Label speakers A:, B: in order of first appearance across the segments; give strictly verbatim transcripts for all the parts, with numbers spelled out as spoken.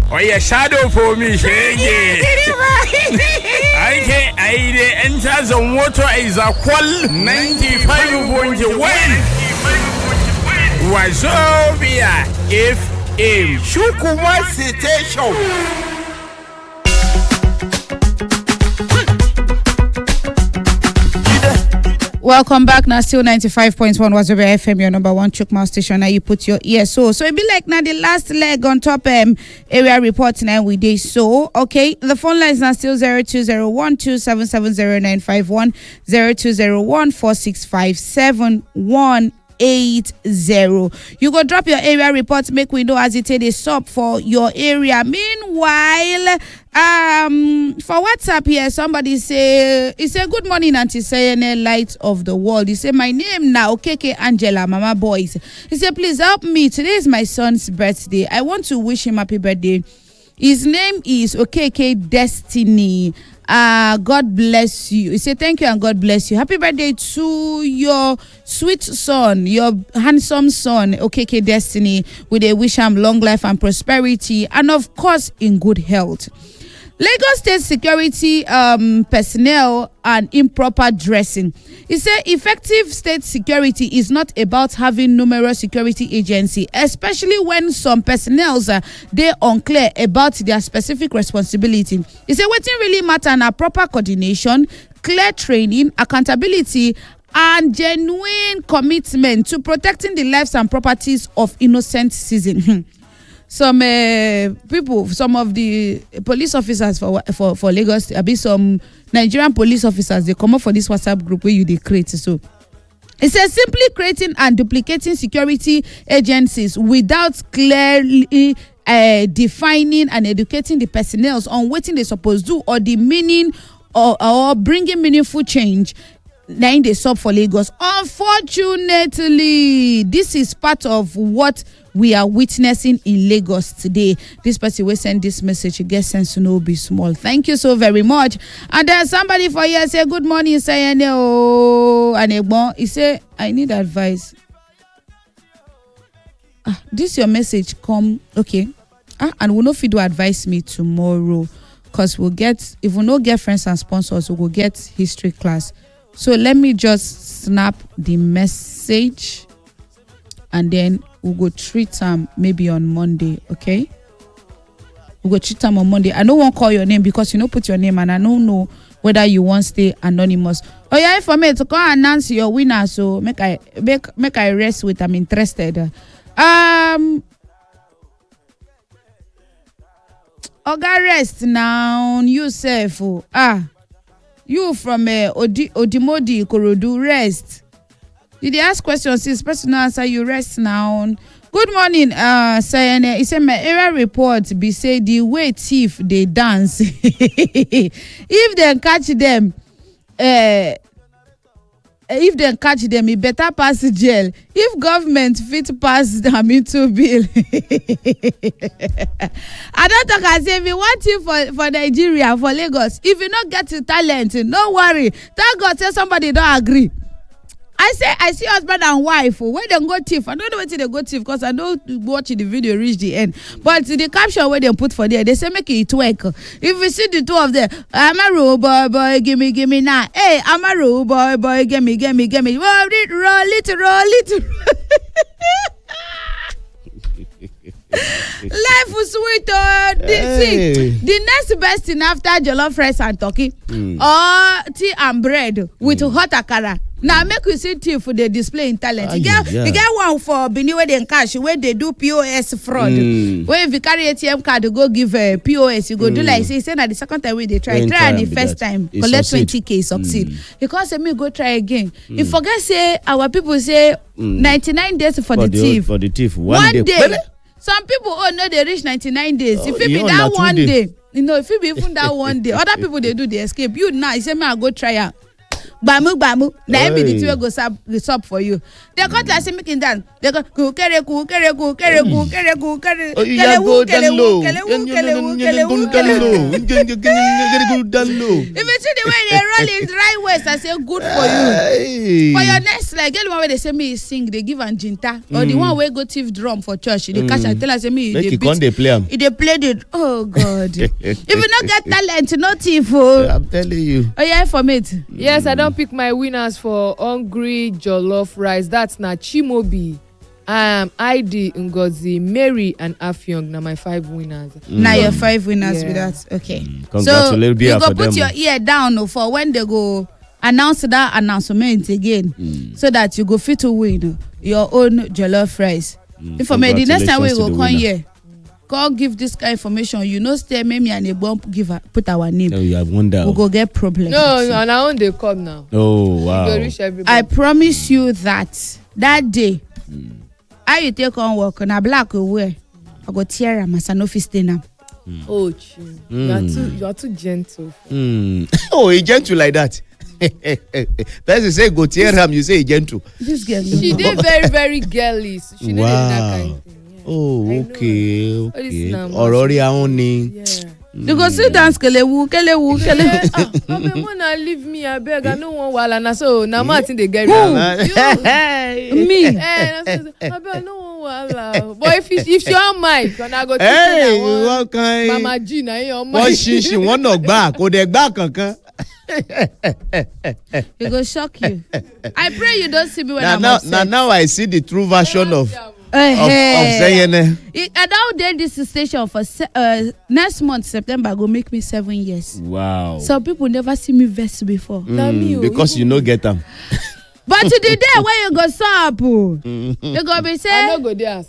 A: Oh yeah, shadow for me, shege. I can I enter the water is a qual ninety-five point one. Wazobia F M Shukuma Station.
B: Welcome back. Now still ninety-five point one Wazobia F M, your number one Chukma station. Now you put your ear so so it be like now the last leg on top um area report now we did so okay. The phone lines now still zero two zero one two seven seven zero nine five one zero two zero one four six five seven one eight zero. You go drop your area report, make we know as it is up for your area. Meanwhile, um, for WhatsApp here, somebody say, he say, good morning, Auntie Sayene, light of the world. He say, my name now, K K Angela, Mama Boys. He said, please help me. Today is my son's birthday. I want to wish him happy birthday. His name is O K K Destiny. Uh, God bless you. He said, thank you and God bless you. Happy birthday to your sweet son, your handsome son, O K K Destiny. We they wish him long life and prosperity, and of course, in good health. Lagos State security um, personnel and improper dressing. He said effective state security is not about having numerous security agencies, especially when some personnel are they unclear about their specific responsibility. He said what really matter na proper coordination, clear training, accountability, and genuine commitment to protecting the lives and properties of innocent citizens. Some uh, people, some of the police officers for for for Lagos, I be some Nigerian police officers, they come up for this WhatsApp group where you they create. So it says simply creating and duplicating security agencies without clearly uh, defining and educating the personnel on what they supposed to do or the meaning or, or bringing meaningful change. Then they sub for Lagos. Unfortunately, this is part of what we are witnessing in Lagos today. This person will send this message. You get sense to know be small. Thank you so very much. And then somebody for here say good morning, say oh, and he say I need advice. Ah, this your message come okay. Ah, and we'll not fit to advise me tomorrow because we'll get if we no get friends and sponsors, we will get history class. So let me just snap the message and then we'll go treat them maybe on Monday, okay? We'll go treat them on Monday. I don't want to call your name because you know put your name and I don't know whether you want to stay anonymous. Oh yeah, for me to go announce your winner, so make I make make I rest with I'm interested. Um Oga rest now, yourself. Ah. You from uh, Odi, Odimodi Ikorodu, rest. Did they ask questions? This person answer you rest now. Good morning, uh, saying uh, it's a my area report. Be say the way thief they dance. If they catch them, uh, if they catch them, it better pass jail. If government fit pass them into bill. I don't talk as if you want you for, for Nigeria, for Lagos. If you not get the talent, no worry. Thank God say somebody don't agree. I say I see husband and wife where they go thief. I don't know where they go thief because I don't watch the video reach the end. But the caption where they put for there, they say make it work. If you see the two of them, I'm a roll boy, boy, give me, give me now. Hey, I'm a roll boy, boy, give me, give me, give me. Roll it, roll it, roll it. Life was sweet. Uh, the, hey. See, the next best thing after jollof rice and turkey mm. or tea and bread with mm. hot akara. Now make you see tea for the display in talent. You get, yeah. you get one for Benin where they cash where they do P O S fraud. Mm. Where if you carry A T M card to go give a P O S, you go mm. do like say say that the second time we they try, when try and the first that. time collect twenty K succeed. Mm. Because say me go try again. Mm. You forget say our people say mm. ninety-nine days for, for the, the thief.
C: For the thief one,
B: one
C: day.
B: day. Some people oh no they reach ninety-nine days.
C: Oh,
B: if it be that one day. day, you know if it be even that one day, other people they do the escape. You now you say me I go try out. Bamu bamu. Na be the two go sub the sub for you. They got like say making dance. They go ku kere ku kere ku kere ku kere ku kere.
C: Kele wu kele wu kele wu kele wu kele wu kele wu. If you see the way they roll it right waist, I say good for you. For your next like get the one where they say me sing, they give an jinta. Or the one where go thief drum for church, they catch and tell us say me they beat. They play them.
B: They played it. Oh God. If you not get talent, no thief. Oh.
C: I'm telling you.
B: Oh yeah, for me.
D: Yes, I don't pick my winners for hungry jollof rice. That's na Chimobi, um, I D, Ngozi, Mary, and Afyong. Now my five winners.
B: Mm. Now your five winners yeah. with that. Okay.
C: Mm.
B: So you go put
C: them.
B: your ear down for when they go announce that announcement again, mm. so that you go fit to win your own jollof rice. Mm. If I may, the next time we go come here. God give this kind of information. You know, stay me and a bump give her, put our name.
C: No, you have wonder.
B: We go get problem.
D: No, no, on our own they come now.
C: Oh wow!
D: Reach
B: I promise you that that day, mm. I you take on work on a black away. I go tear am as an office stay now.
D: Mm. Oh, mm. you are too, you are too gentle.
C: Mm. Oh, he gentle like that. That's you say go tear am. You say he gentle.
B: This girl,
D: she did very, very girly. So she wow. did that kind of thing.
C: Oh, okay, okay. Already only.
B: You go sit down, kelewu, kelewu, kelewu.
D: Ah, but wanna leave me? I beg. I no want wala na so. Now Martin they get
B: me. Me.
D: Eh, I beg. I no want wala. But if if you on mic, when I go.
C: Hey, what kind?
D: Mama G na you on mic.
C: What she she want no back? Or they back kankan?
B: It go shock you. I pray you don't see me when
C: now,
B: I'm
C: now,
B: upset.
C: now, now I see the true version of.
B: Uh, of,
C: of saying
B: it. I now did this station for uh, next month September go make me seven years.
C: Wow.
B: Some people never see me vest before.
C: Mm, because you no get them.
B: But to the day when you go stop, you go be say.
D: I no go there.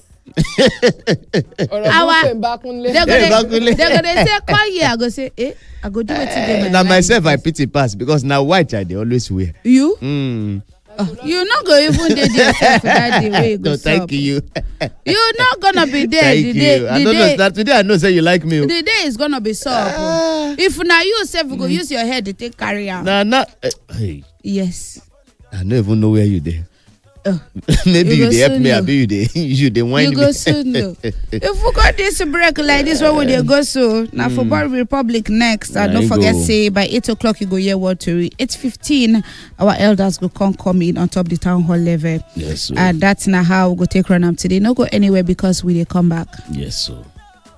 B: Our, they go they say call here. I go say eh. I go do it today.
C: Now myself I pity pass because now white I they always wear.
B: You?
C: Mm.
B: Oh, you're not going to even there yourself that day way you go.
C: No, thank you.
B: You're not gonna be there.
C: Thank
B: the
C: you.
B: day,
C: I
B: the
C: don't
B: day,
C: know that today. I know say you like me.
B: The day is gonna be solved. Uh, if now you yourself mm. go use your head to take carry out.
C: Nah, nah. Uh, hey.
B: Yes.
C: I don't even know where you there.
B: Uh,
C: Maybe you, you help me.
B: Know.
C: I be you there. You they whine
B: You
C: me.
B: go soon. No. If we got this break like this, where would you go so? Now mm. Football Republic next. And don't forget, go. say by eight o'clock you go hear what to read. Eight fifteen, our elders go come come in on top the town hall level.
C: Yes, sir.
B: And that's now how we go take run up today. No go anywhere because we they come back.
C: Yes, sir.